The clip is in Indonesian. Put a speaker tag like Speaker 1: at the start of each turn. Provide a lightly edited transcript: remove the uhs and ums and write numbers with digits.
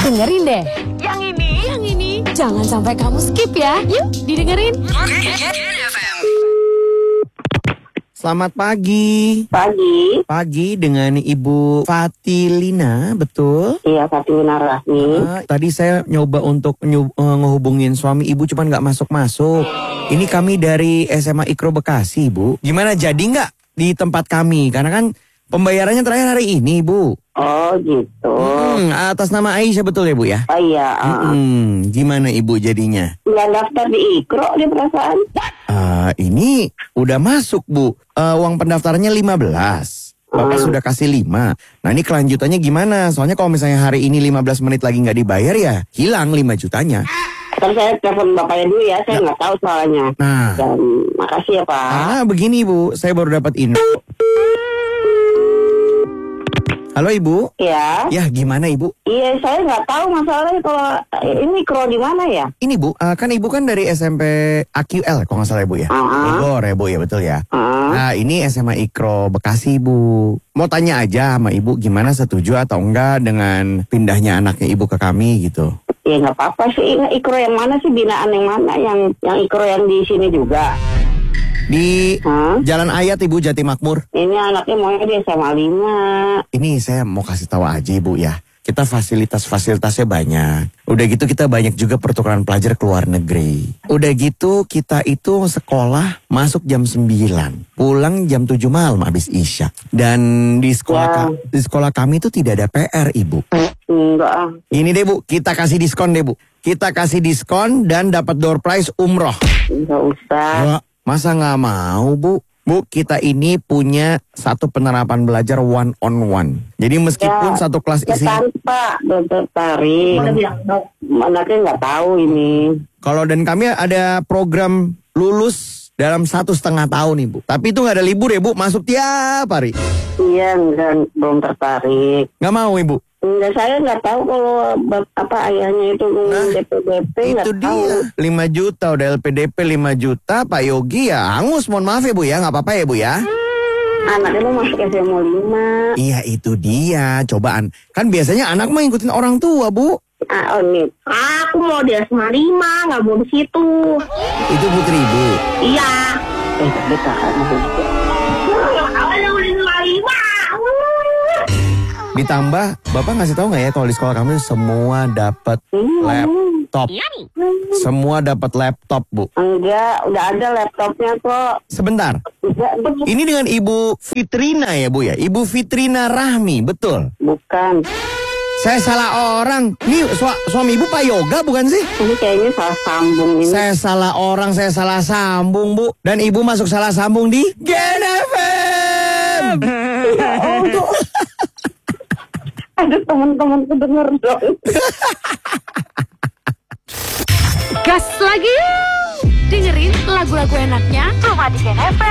Speaker 1: Dengerin deh. Yang ini. Jangan sampai kamu skip ya. Yuk, didengerin.
Speaker 2: Selamat pagi.
Speaker 3: Pagi
Speaker 2: Dengan Ibu Fatilina, betul?
Speaker 3: Iya, Fatilina Rahmi.
Speaker 2: Tadi saya nyoba untuk ngehubungin suami Ibu, cuman nggak masuk-masuk. Ini kami dari SMA Ikro Bekasi, Bu. Gimana, jadi nggak di tempat kami? Karena kan pembayarannya terakhir hari ini, Bu.
Speaker 3: Oh gitu.
Speaker 2: Atas nama Aisyah, betul ya, Bu ya?
Speaker 3: Oh iya.
Speaker 2: Gimana Ibu jadinya?
Speaker 3: Nggak daftar di Ikro di perasaan.
Speaker 2: Ini udah masuk, Bu. Uang pendaftarannya 15. Bapak sudah kasih 5. Nah, ini kelanjutannya gimana? Soalnya kalau misalnya hari ini 15 menit lagi nggak dibayar ya hilang 5 jutanya.
Speaker 3: Ntar saya telepon bapaknya dulu ya, saya nggak tahu soalnya.
Speaker 2: Nah.
Speaker 3: Dan makasih ya Pak.
Speaker 2: Begini Bu, saya baru dapat info. Halo Ibu.
Speaker 3: Ya.
Speaker 2: Ya, gimana Ibu?
Speaker 3: Iya, saya nggak tahu masalahnya kalau ini Ikro di mana ya?
Speaker 2: Ini Bu, kan Ibu kan dari SMP AQL kalau nggak salah ya Bu ya? Bogor ya Bu ya, betul ya? Nah, ini SMA Ikro Bekasi Bu. Mau tanya aja sama Ibu, gimana, setuju atau enggak dengan pindahnya anaknya Ibu ke kami gitu?
Speaker 3: Ya nggak apa-apa sih. Ikro yang mana sih, binaan yang mana? Yang Ikro yang di sini juga?
Speaker 2: Di Jalan Ayat Ibu, Jati Makmur.
Speaker 3: Ini anaknya maunya di SMA 5.
Speaker 2: Ini saya mau kasih tahu aja Ibu ya. Kita fasilitasnya banyak. Udah gitu kita banyak juga pertukaran pelajar ke luar negeri. Udah gitu kita itu sekolah masuk jam 9. Pulang jam 7 malam habis Isya. Dan di sekolah kami itu tidak ada PR Ibu.
Speaker 3: Enggak.
Speaker 2: Ini deh Bu, kita kasih diskon deh Bu. Kita kasih diskon dan dapat door prize umroh.
Speaker 3: Enggak usah.
Speaker 2: Masa nggak mau Bu? Bu, kita ini punya satu penerapan belajar one on one. Jadi meskipun satu kelas isinya...
Speaker 3: Tanpa tertarik. Anaknya nggak tahu ini.
Speaker 2: Kalau dan kami ada program lulus dalam 1,5 tahun nih Bu. Tapi itu nggak ada libur ya Bu, masuk tiap hari.
Speaker 3: Iya, enggak, belum tertarik.
Speaker 2: Nggak mau Ibu?
Speaker 3: Enggak, saya nggak tahu kalau ayahnya itu DP-DP, nggak tahu.
Speaker 2: Itu dia, 5 juta udah LPDP 5 juta, Pak Yogi ya hangus, mohon maaf ya Bu ya, nggak apa-apa ya Bu ya.
Speaker 3: Anaknya mau masuk SMA 5.
Speaker 2: Iya itu dia, cobaan. Kan biasanya anak mah ngikutin orang tua Bu.
Speaker 3: Aku mau di SMA 5, nggak mau di situ.
Speaker 2: Itu Putri Bu.
Speaker 3: Iya. Kita kan
Speaker 2: Ditambah, Bapak ngasih tahu nggak ya kalau di sekolah kami semua dapat laptop. Semua dapat laptop, Bu.
Speaker 3: Enggak, udah ada laptopnya kok.
Speaker 2: Sebentar. Ini dengan Ibu Fitrina ya, Bu ya? Ibu Fitrina Rahmi, betul?
Speaker 3: Bukan.
Speaker 2: Saya salah orang. Ini suami Ibu Pak Yoga bukan sih?
Speaker 3: Ini kayaknya salah sambung ini.
Speaker 2: Saya salah orang, saya salah sambung, Bu. Dan Ibu masuk salah sambung di Gen FM.
Speaker 3: Ada teman-temanku denger dong.
Speaker 1: Gas lagi yuk. Dengerin lagu-lagu enaknya cuma di Gen FM.